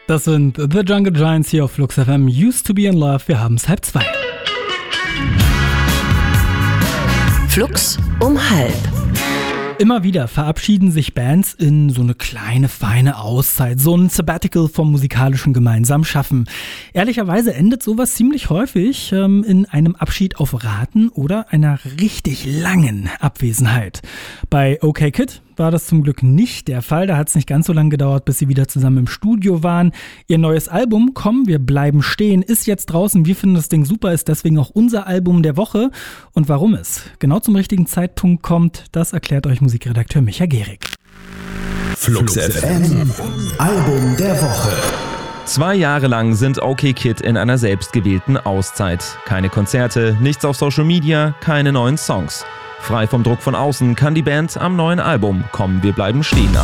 Das sind The Jungle Giants hier auf Flux FM. Used to be in love. Wir haben es 1:30. Flux um 1:30. Immer wieder verabschieden sich Bands in so eine kleine, feine Auszeit, so ein Sabbatical vom musikalischen gemeinsamen Schaffen. Ehrlicherweise endet sowas ziemlich häufig in einem Abschied auf Raten oder einer richtig langen Abwesenheit. Bei OK Kid war das zum Glück nicht der Fall. Da hat es nicht ganz so lange gedauert, bis sie wieder zusammen im Studio waren. Ihr neues Album, Komm, wir bleiben stehen, ist jetzt draußen. Wir finden das Ding super, ist deswegen auch unser Album der Woche. Und warum es genau zum richtigen Zeitpunkt kommt, das erklärt euch Musikredakteur Micha Gehrig. Flux FM, Album der Woche. 2 Jahre lang sind OK Kid in einer selbstgewählten Auszeit. Keine Konzerte, nichts auf Social Media, keine neuen Songs. Frei vom Druck von außen kann die Band am neuen Album Komm, wir bleiben stehen arbeiten.